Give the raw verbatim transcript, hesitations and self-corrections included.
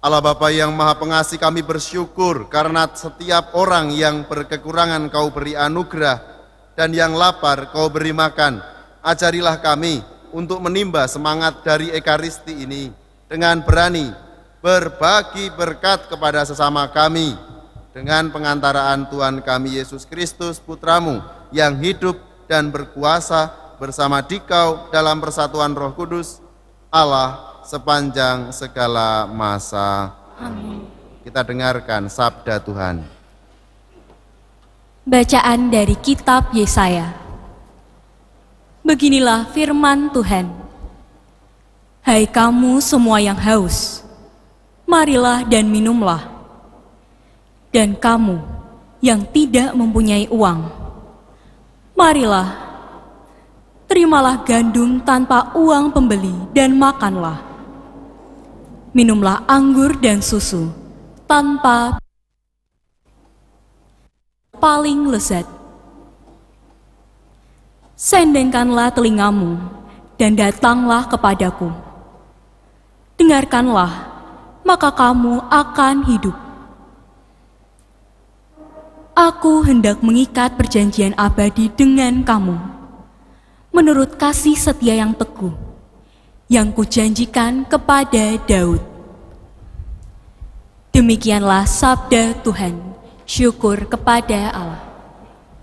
Allah Bapa yang Maha Pengasih, kami bersyukur karena setiap orang yang berkekurangan Kau beri anugerah, dan yang lapar Kau beri makan. Ajarilah kami untuk menimba semangat dari Ekaristi ini dengan berani berbagi berkat kepada sesama kami dengan pengantaraan Tuhan kami Yesus Kristus, Putramu yang hidup dan berkuasa bersama Dikau dalam persatuan Roh Kudus, Allah sepanjang segala masa. Amin. Kita dengarkan sabda Tuhan. Bacaan dari kitab Yesaya. Beginilah firman Tuhan. Hai kamu semua yang haus, marilah dan minumlah. Dan kamu yang tidak mempunyai uang, marilah, terimalah gandum tanpa uang pembeli dan makanlah. Minumlah anggur dan susu tanpa paling lezat. Sendengkanlah telingamu dan datanglah kepadaku. Dengarkanlah, maka kamu akan hidup. Aku hendak mengikat perjanjian abadi dengan kamu, menurut kasih setia yang teguh, yang kujanjikan kepada Daud. Demikianlah sabda Tuhan. Syukur kepada Allah.